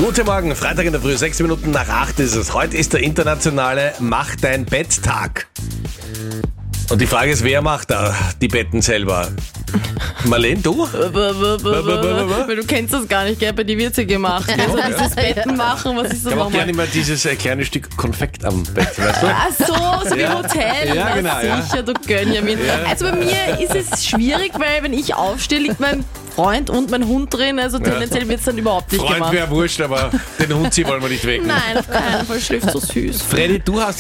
Guten Morgen, Freitag in der Früh, 6 Minuten nach 8 ist es. Heute ist der internationale Mach dein Bett-Tag. Und die Frage ist, wer macht da die Betten selber? Marlene, du? Weil du kennst das gar nicht, gell? Bei dir wird sie gemacht. Also dieses Betten machen, was ist so Ich habe auch nochmal? gerne mal dieses kleine Stück Konfekt am Bett, weißt du? Ach so wie Ja. Hotel. Ja, Na genau, ja. sicher, du Gönjamin. Also bei mir ist es schwierig, weil wenn ich aufstehe, liegt mein Freund und mein Hund drin. Also tendenziell wird es dann überhaupt nicht Freund gemacht. wäre wurscht, aber den Hund wollen wir nicht wecken. Nein, auf keinen Fall, schläft so süß. Freddy, du hast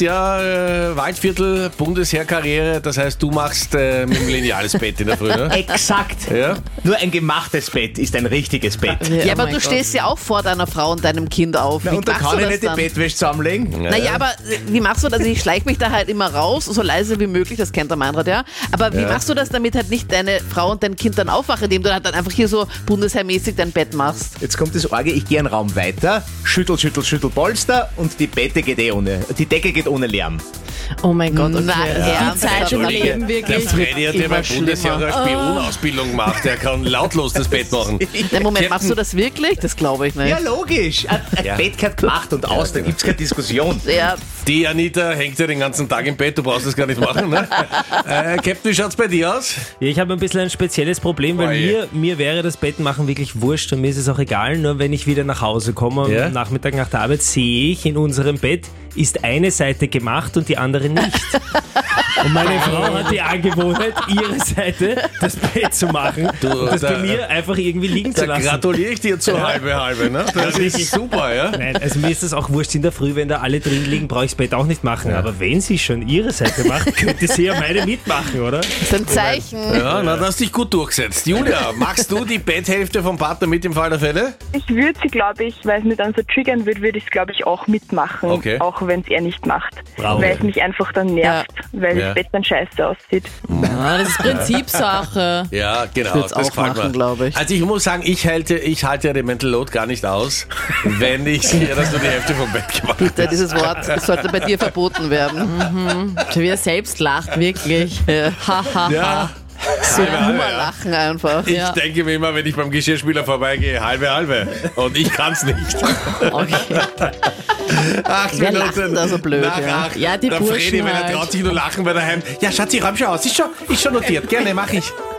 ja Waldviertel, Bundesheerkarriere, das heißt, du machst mit dem Lineal das Bett in der Früh, ne? Exakt. Ja? Nur ein gemachtes Bett ist ein richtiges Bett. Ja, aber mein du Gott. stehst ja auch vor deiner Frau und deinem Kind auf. Na, Wie und da machst kann du ich das nicht die dann? Bettwäsche zusammenlegen. Naja, aber wie machst du das? Also ich schleiche mich da halt immer raus, so leise wie möglich, das kennt der Meinrad, ja. Aber wie machst du das, damit halt nicht deine Frau und dein Kind dann aufwachen, indem du halt dann einfach hier so bundesheermäßig dein Bett machst? Jetzt kommt das Orge, ich gehe einen Raum weiter, schüttel Polster und die Decke geht ohne Lärm. Oh mein Gott, okay. Na, Die Zeit im Entschuldige. Leben, Der wirklich. Freddy hat ja Immer beim Bundesheer eine Spionausbildung gemacht, der kann lautlos das Bett machen. Nein, Moment, Captain- machst du das wirklich? Das glaube ich nicht. Ja, logisch. Ein Ja. Bett gehört gemacht und aus, da gibt es keine Diskussion. Ja, Die Anita hängt ja den ganzen Tag im Bett, du brauchst das gar nicht machen, ne? Captain, wie schaut's bei dir aus? Ja, ich habe ein bisschen ein spezielles Problem, weil Oje. mir wäre das Bett machen wirklich wurscht und mir ist es auch egal, nur wenn ich wieder nach Hause komme Ja? am Nachmittag nach der Arbeit, sehe ich, in unserem Bett ist eine Seite gemacht und die andere nicht. Und meine Frau hat die Angewohnheit, ihre Seite, das Bett zu machen und das bei mir einfach irgendwie liegen zu Da lassen. gratuliere ich dir zur halbe, ne? Das ist super, ja? Nein, also mir ist das auch wurscht in der Früh, wenn da alle drin liegen, brauche ich das Bett auch nicht machen. Aber wenn sie schon ihre Seite macht, könnte sie ja meine mitmachen, oder? das ist ein Zeichen. Ja, na, du hast dich gut durchgesetzt. Julia, machst du die Betthälfte vom Partner mit im Fall der Fälle? Ich würde sie, glaube ich, weil es mich dann so triggern würde ich es, glaube ich, auch mitmachen. Okay. Auch wenn es er nicht macht. Bravo. Weil es mich einfach dann nervt, weil Ja. das Bett dann scheiße aussieht. Ja, das ist Prinzipsache. Ja, genau. würd's das auch gefällt machen, mir. glaube ich. Also ich muss sagen, ich halte ja den Mental Load gar nicht aus, wenn ich sehe, dass du die Hälfte vom Bett gemacht hast. Bitte, dieses Wort das sollte bei dir verboten werden. Wie er selbst lacht, wirklich. Haha. Ja, So halbe, Hummerlachen einfach. Ich Ja. denke mir immer, wenn ich beim Geschirrspüler vorbeigehe, halbe. Und ich kann's nicht. Okay. 8 Wer lacht denn da so blöd, nach ja? 8. Ja, die der Burschen Freddy, wenn er halt. traut sich nur lachen bei daheim. Ja, Schatzi, räum schon aus. Ist schon notiert. Gerne, mach ich.